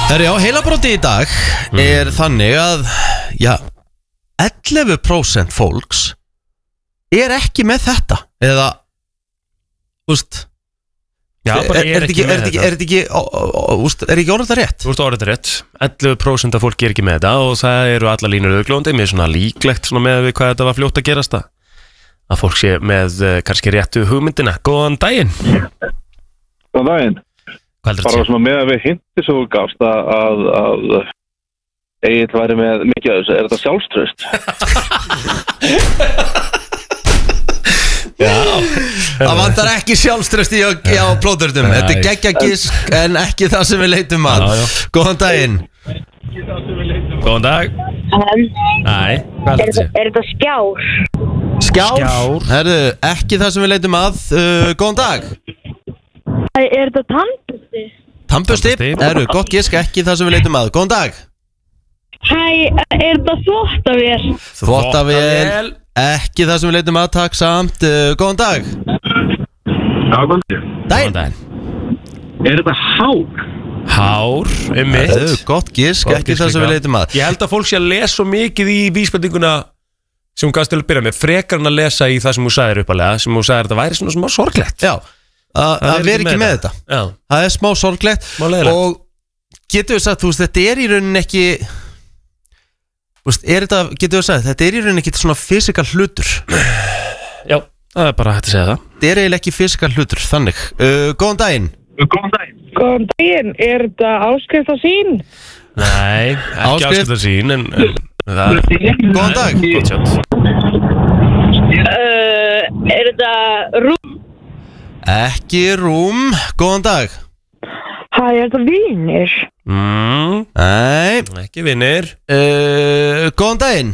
Herri, já, heilabróti í dag þannig að, já, 11% fólks ekki með þetta. Eða, Já, bara er ekki með þetta. Er ekki orðið það rétt? Þú ert orðið rétt. 11% af fólki ekki með þetta og það eru alla línur auglóðandi. Mér svona líklegt svona með við hvað þetta var fljótt að gerast að fólk sé með kannski réttu hugmyndina. Góðan daginn. Góðan daginn. Bara svona með að við hindi svo gafst að Egill væri með mikið af þessu. Er þetta sjálfstraust? Já, það vantar ekki sjálfströsti á plóðurðum. Þetta geggja gisk en ekki það sem við leitum að. Góðan daginn. Góðan dag. Nei, hvað er þetta? Er þetta skjár? Skjár. Herðu, ekki það sem við leitum að. Góðan dag. Er þetta tannbusti? Tannbusti. Herðu, gott gisk, ekki það sem við leitum að. Góðan dag. Er þetta þvottavél? Þvottavél. Ekki það sem við leitum að, takk samt. Góðan dag. Já, góðan dag. Daginn. Er þetta hár? Hár, mitt. Gott gisk, ekki það sem við leitum að. Ég held að fólk sé að lesa svo mikið í vísbendinguna sem hún gafst til að byrja með, frekar en að lesa í það sem hún sagðir uppalega, sem hún sagðir að þetta væri svona smá sorglegt. Já, að vera ekki með þetta. Já. Það smá sorglegt. Smá leiðilegt. Og getur við sagt, þetta í rauninni ekki, getur við sagt, þetta í rauninni ekki svona fysikal hlutur. Já, það bara hægt að segja það. Þetta eiginlega ekki fysikal hlutur, þannig. Góðan daginn. Góðan daginn. Góðan daginn, er þetta áskrift á sín? Nei, ekki áskrift á sín, en það Góðan dag. Gott sjátt. Er þetta rúm? Ekki rúm. Góðan dag. Er þetta vinir? Nei. Ekki vinir. Góðan daginn.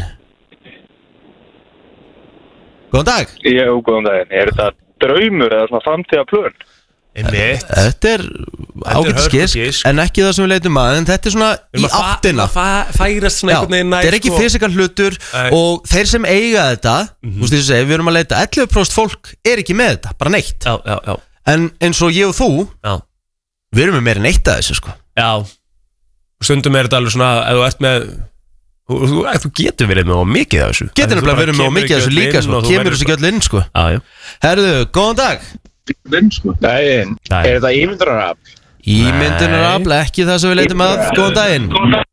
Góðan dag. Já, góðan daginn. Er þetta draumur eða svona framtíðarplön? Þetta ágætis en ekki það sem við leitum að, en þetta svona í áttina. Færast svona einhvern veginn nær. Þetta ekki fysikal hlutur og þeir sem eiga þetta, þú veist þess að segja, við erum að leita 11% fólk ekki með þetta, bara neitt. Já. En eins og ég og þú, við erum með meira neitt að þessu, sko. Já. Stundum er þetta alveg svona, ef þú ert með þú getur verið með mikið af þessu. Getur nefnilega verið með mikið af þessu líka, sko. Kemur þessu ekki öll inn, sko. Herðu, góðan dag. Daginn. Er þetta ímyndunarafl? Ímyndunarafl, ekki það sem við leitum að. Góðan daginn.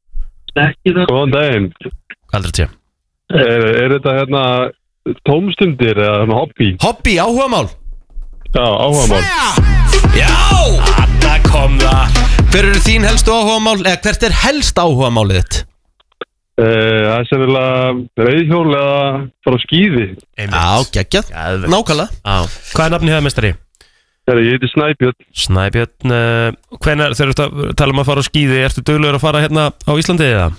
Góðan daginn. Hvað heldur þetta? Er þetta hérna tómstundir eða hobby? Hobby, áhugamál. Já, áhugamál. Já! Þarna kom það. Hver eru þín helstu áhugamál, eða hvert er helst áhugamálið þitt? Það er sennilega reiðhjól eða fara á skíði. Já, geggjað. Nákvæmlega. Hvað er nafnið hefðarmeistari? Ég heiti Snæbjörn. Snæbjörn, hvenær þegar þú tala um að fara á skíði, ertu duglegur að fara hérna á Íslandi eða?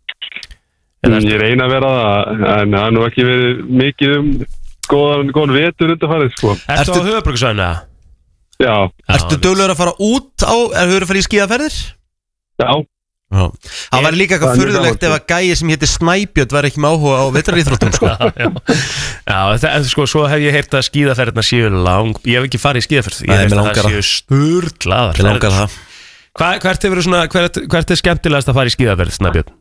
Ég reyna að vera það, en það er nú ekki verið mikið góðan vetur undanfarið, sko. Ertu á höfuðborgarsvæðinu eða? Já. Ertu duglegur að fara út á, hefur þú farið í skíðaferðir? Já. Það var líka eitthvað furðulegt ef að gæi sem héti Snæbjörn var ekki með áhuga á vetraríþróttum, sko. Já, sko, svo hef ég heyrt að skíðaferðina séu ég hef ekki farið í skíðaferð. Ég hef heyrt að það séu sturglaðar. Ég langar það. Hvert er skemmtilegast að fara í skíðaferð, Snæbjörn?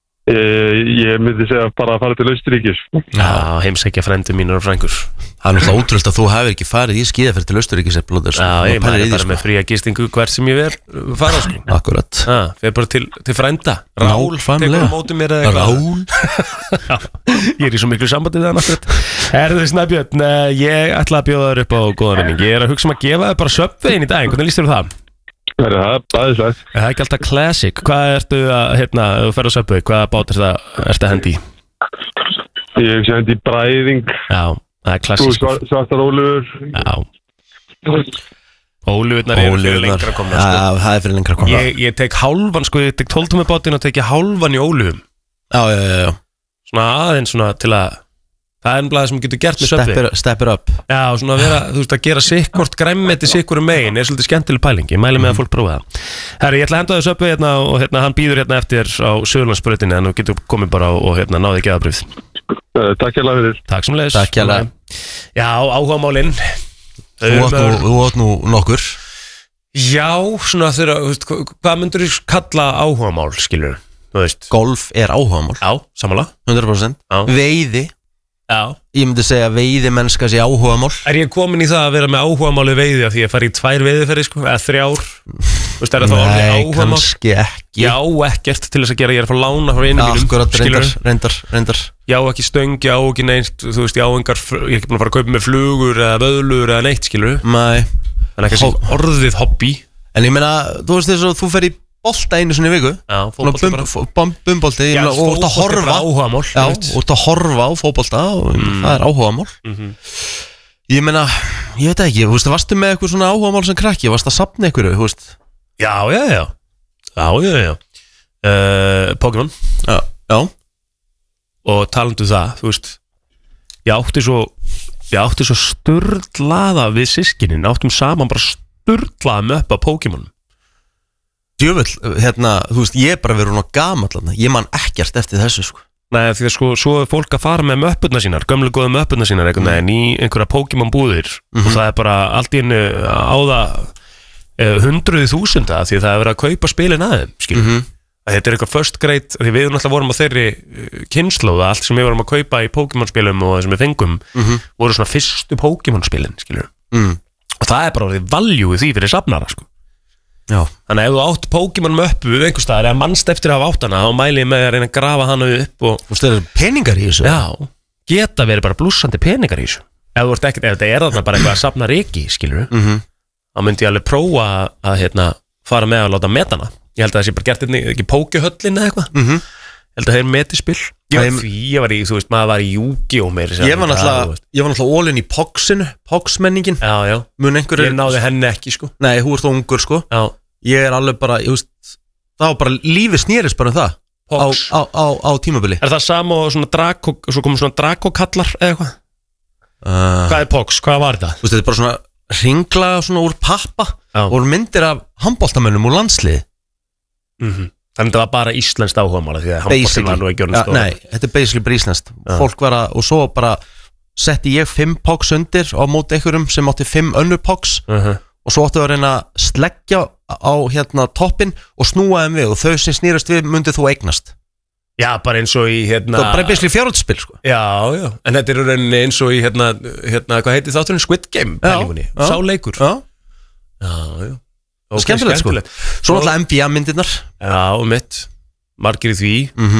Ég myndi segja bara að fara til Austurríkis. Já, heimsækja frændur mínur og frængur. Það er náttúrulega ótrúlega að þú hefur ekki farið í skíðaferð til Austurríkis. Já, ég mæli bara með fría gistingu hvert sem ég fara, sko. Akkurat. Við erum bara til frænda. Rál, tekur á móti mér eða eitthvað. Rál. Ég er í svo miklu sambandi við hann akkurat. Herðu Snæbjörn, ég ætla að bjóða þér upp á góðan vinning. Ég er að hugsa að gefa þér bara Subwayn í dag. Hvernig líst þér það? Það er bæðislega. Það er ekki alltaf classic. Hvað ertu að, ef þú ferð á Subway, hvaða bát ertu að hendi í? Ég sé hendi í bræðing. Já, það er klassísk. Svartar ólufur. Já. Ólufurnar eru fyrir lengra komna, sko. Já, það er fyrir lengra komna. Ég tek hálfan, sko, ég tek 12 með bátinn og tek ég hálfan í ólufum. Já. Svona aðeins svona til að það er ennblæðið sem getur gert með Subway. Stepper up. Já, svona að vera, þú veist, að gera sikkort græmmeti sikkur megin er svolítið skemmtileg pæling. Ég mæli með að fólk prófa það. Herri, ég ætla að henda þau Subway hérna og hann býður hérna eftir á Suðurlandsbrautinni en þú getur komið bara og náði geðabrif. Takk hérlega fyrir. Takk sem leiðis. Takk hérlega. Já, áhugamálin. Þú átt nú nokkur. Já, svona þegar, hvað myndur þú kalla áhugamál, skilur þú veist? Golf er áhugamál. Já, samanlega 100%. Já. Veiði. Já. Ég myndi segja veiði mennska sé áhugamál. Er ég komin í það að vera með áhugamáli veiði af því að fara í 2 veiðiferði, sko, eða 3? Þú veist, er það orðið áhugamál? Nei, kannski ekki. Já, ekkert til þess að gera, ég er að fá lána frá einum mínum. Akkurat, reyndar. Já, ekki stöng, já, ekki neitt, þú veist, já, engar, ég er ekki búin að fara að kaupa með flugur eða vöðlur eða neitt, skilur. Nei. Þannig að kannski orðið hobby. En ég meina, þú veist þess að þú fer í bolta einu svona í viku. Já, fótbolta bara. Bumbolti, og þú ert að horfa. Já, og þú ert að horfa á fótbolta og það er áhugamál. Ég meina, ég veit ekki, þú veist, varstu með eitthvað svona áhugamál sem krakki, varstu að safna eitthvað, þú veist? Já. Pokémon. Já. Og talandu það, þú veist, ég átti svo sturlaða við systkinin, áttum saman bara sturlaða með upp á Pokémon. Djöfull, þú veist, ég er bara verið svona gamall, ég man ekkert eftir þessu, sko. Nei, því að svo er fólk að fara með möppurna sínar, gömlu góða möppurna sínar einhvern veginn í einhverja Pokémon búðir og það er bara allt í einu á það 100.000 því það er verið að kaupa spilin aðeim, skilur. Þetta er eitthvað first grade, því við náttúrulega vorum á þeirri kynslóð að allt sem við vorum að kaupa í Pokémon spilum og það sem við fengum voru svona fyrstu Pokémon spilin, skilur. Og það er bara orðið value í því fyrir safnara, sko. Já. Þannig að ef þú átt Pokémon möppu einhvers staðar eða mannst eftir að hafa átt hana þá mæli ég með að reyna að grafa hana upp og þú veist, það eru peningar í þessu. Já, geta verið bara blússandi peningar í þessu. Ef þetta er þarna bara eitthvað að safna reki, skilur þá myndi ég alveg prófa að fara með að láta metana. Ég held að það sé bara gert ekki Pókehöllin eða eitthvað. Ég held að það er metispill. Ég var í, þú veist, maður var í Yu-Gi-Oh! Ég var náttúrulega all-in í Pox-menningin. Já. Ég náði henni ekki, sko. Nei, hún er þó ungur, sko. Já. Ég er alveg bara, ég veist, það var bara, lífið snýrist bara það. Pox. Á tímabili. Er það sama og svona svo komum svona Draco-kallar eða eitthvað? Hvað er Pox? Hvað var þetta? Þú veist, þetta er bara svona ringla svona úr pappa og myndir af handboltamönnum úr landsliði. Þannig að það var bara íslenskt áhugamála því að handboltinn var nú ekki orðinn stór. Nei, þetta er basically bara íslenskt. Fólk var að, og svo bara setti ég 5 Pox undir á móti einhverjum sem átti 5 önnur Pox og svo áttu að reyna að sleggja á toppinn og snúa þeim við og þau sem snýrast við myndið þú eignast. Já, bara eins og í það var bara basically fjárhundsspil, sko. Já, en þetta er rauninni eins og í hvað heitir þátturinn Squid Game pælingunni, sá leikur. Já. Okay, skemmtilegt, sko. Svo náttúrulega NBA myndirnar. Já, og mitt margir í því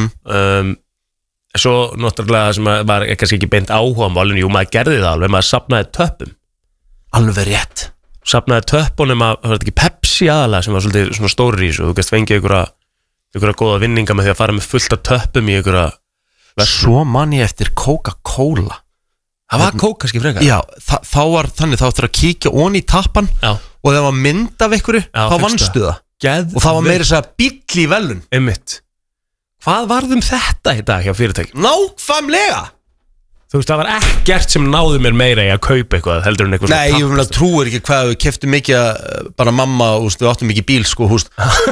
Svo náttúrulega sem var kannski ekki beint áhugamálin, jú, maður gerði það alveg, maður safnaði töppum. Alveg rétt. Safnaði töppunum að, það var ekki Pepsi aðalega sem var svolítið svona stóri í þessu, þú gæst fengið einhverja góða vinninga með því að fara með fullt af töppum í einhverja. Svo man ég eftir Coca-Cola. Það var Coke kannski frekar. Já, þá var þannig, þá ættir að kíkja onni í tappan og þegar maður mynd af einhverju, þá vannstu það. Og það var meira þess að bíll í velun. Einmitt. Hvað varðum þetta í dag hjá fyrirtækjum? Nákvæmlega! Þú veist, það var ekkert sem náði mér meira í að kaupa eitthvað heldur en eitthvað. Nei, ég trúir ekki hvað við keftum mikið að, bara mamma, úst, við áttum mikið bíl, sko, húst.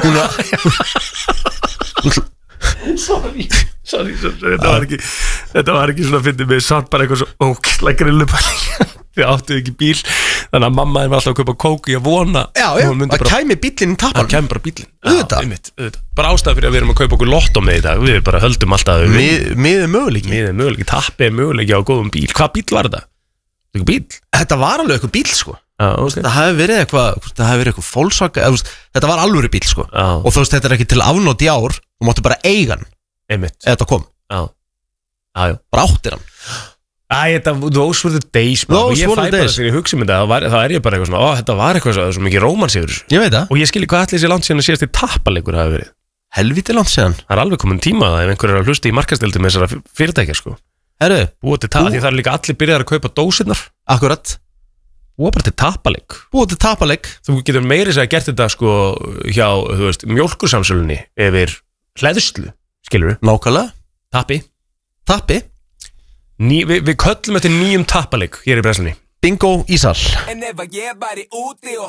Sorry, þetta var ekki svona að finna mig satt bara eitthvað svo ókslega grillupæling. Þið áttuðu ekki bíl, þannig að mamma var alltaf að kaupa kók í að vona. Já, það kæmi bílinn í tappan. Það kæmi bara bílinn. Auðvitað. Bara ástæða fyrir að við erum að kaupa okkur lotto með þetta. Við bara höldum alltaf að miðið möguleiki. Tappi er möguleiki á góðum bíl. Hvað bíl var þetta? Eitthvað bíl? Þetta var alveg eitthvað bíl, sko. Okay. Það hefði verið eitthvað Volkswagen, þetta var alvöru bíl, sko. Og þú veist, þetta er ekki til afnót í ár, þú máttu bara eiga hann. Einmitt. Þetta kom. Bara áttir hann. Those were the days, og ég fæ bara þegar ég hugsa um þetta, þá er ég bara eitthvað svona, þetta var eitthvað svo mikið rómans yfir þessu. Ég veit það. Og ég skilji hvað allir þessi langt síðan að síðast í tappaleikur hafi verið. Helviti langt síðan. Það er alveg komin tíma ef einhver er að hlusta í markaðsdeildi með þessara fyrirtækja, sko. Herru, búið til tappa, því það er líka allir byrjaðar að kaupa dósirnar. Akkurat. Búið bara til tappaleik. Búið til tappaleik. Þú getur meiri að gert þetta, sko, hjá, þú veist, mjólkursamsölunni yfir hleðslu, skilurðu? Nákvæmlega. Tappi. Við köllum þetta nýjum tappaleik hér í Brenslinni. Bingo í sal.